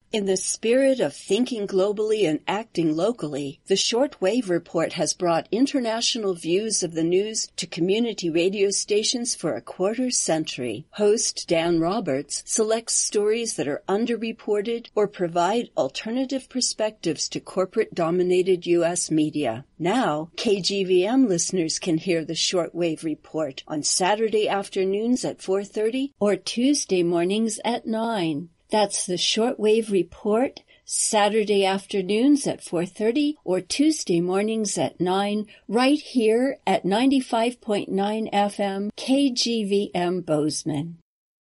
In the spirit of thinking globally and acting locally, the Shortwave Report has brought international views of the news to community radio stations for a quarter century. Host Dan Roberts selects stories that are underreported or provide alternative perspectives to corporate-dominated U.S. media. Now, KGVM listeners can hear the Shortwave Report on Saturday afternoons at 4:30 or Tuesday mornings at 9. That's the Shortwave Report, Saturday afternoons at 4:30 or Tuesday mornings at 9, right here at 95.9 FM KGVM Bozeman.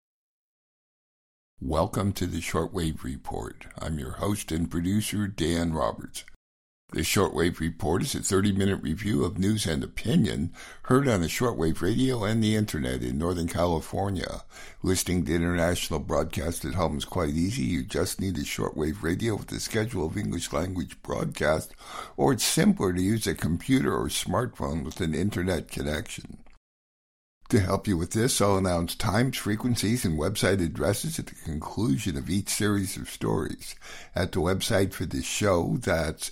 Welcome to the Shortwave Report. I'm your host and producer, Dan Roberts. The Shortwave Report is a 30-minute review of news and opinion heard on the shortwave radio and the internet in Northern California. Listening to international broadcast at home is quite easy. You just need a shortwave radio with a schedule of English language broadcast, or it's simpler to use a computer or smartphone with an internet connection. To help you with this, I'll announce times, frequencies, and website addresses at the conclusion of each series of stories. At the website for this show, that's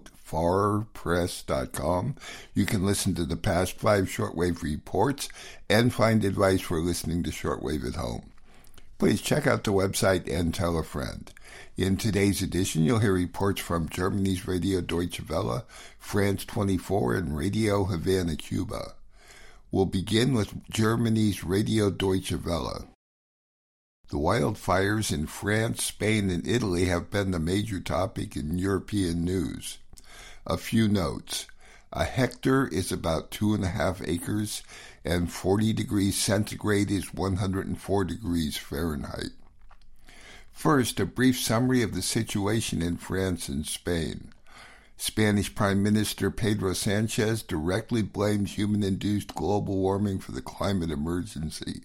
outfarpress.com, you can listen to the past 5 shortwave reports and find advice for listening to shortwave at home. Please check out the website and tell a friend. In today's edition, you'll hear reports from Germany's Radio Deutsche Welle, France 24, and Radio Havana, Cuba. We'll begin with Germany's Radio Deutsche Welle. The wildfires in France, Spain, and Italy have been the major topic in European news. A few notes. A hectare is about 2.5 acres, and 40 degrees centigrade is 104 degrees Fahrenheit. First, a brief summary of the situation in France and Spain. Spanish Prime Minister Pedro Sanchez directly blamed human-induced global warming for the climate emergency.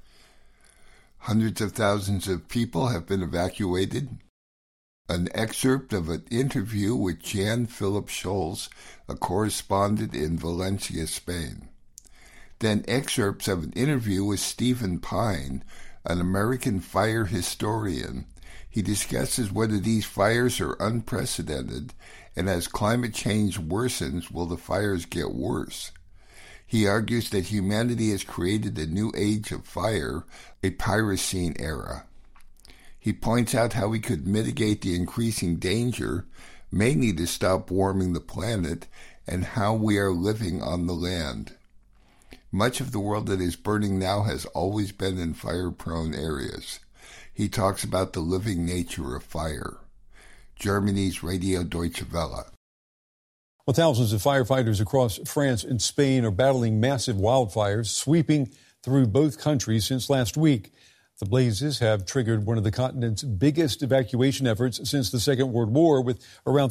Hundreds of thousands of people have been evacuated. An excerpt of an interview with Jan-Philipp Scholz, a correspondent in Valencia, Spain. Then excerpts of an interview with Stephen Pine, an American fire historian. He discusses whether these fires are unprecedented, and as climate change worsens, will the fires get worse? He argues that humanity has created a new age of fire, a Pyrocene era. He points out how we could mitigate the increasing danger, mainly to stop warming the planet, and how we are living on the land. Much of the world that is burning now has always been in fire-prone areas. He talks about the living nature of fire. Germany's Radio Deutsche Welle. Well, thousands of firefighters across France and Spain are battling massive wildfires sweeping through both countries since last week. The blazes have triggered one of the continent's biggest evacuation efforts since the Second World War, with around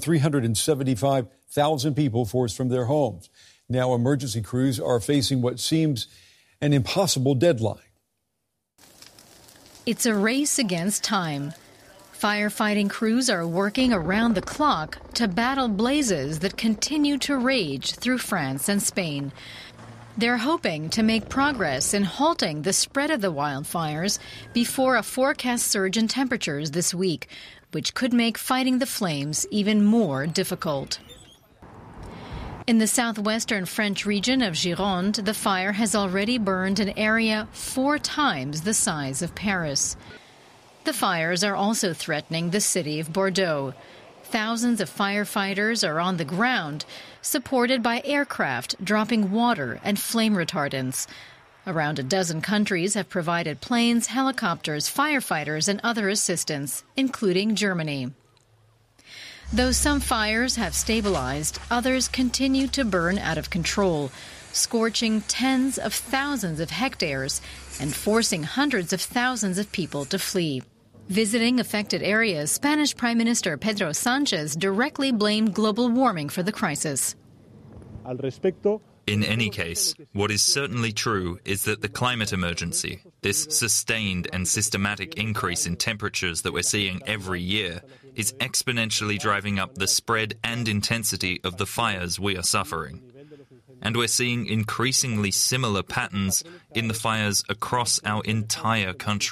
375,000 people forced from their homes. Now emergency crews are facing what seems an impossible deadline. It's a race against time. Firefighting crews are working around the clock to battle blazes that continue to rage through France and Spain. They're hoping to make progress in halting the spread of the wildfires before a forecast surge in temperatures this week, which could make fighting the flames even more difficult. In the southwestern French region of Gironde, the fire has already burned an area 4 times the size of Paris. The fires are also threatening the city of Bordeaux. Thousands of firefighters are on the ground, supported by aircraft dropping water and flame retardants. Around a dozen countries have provided planes, helicopters, firefighters, and other assistance, including Germany. Though some fires have stabilized, others continue to burn out of control, scorching tens of thousands of hectares and forcing hundreds of thousands of people to flee. Visiting affected areas, Spanish Prime Minister Pedro Sanchez directly blamed global warming for the crisis. In any case, what is certainly true is that the climate emergency, this sustained and systematic increase in temperatures that we're seeing every year, is exponentially driving up the spread and intensity of the fires we are suffering. And we're seeing increasingly similar patterns in the fires across our entire country.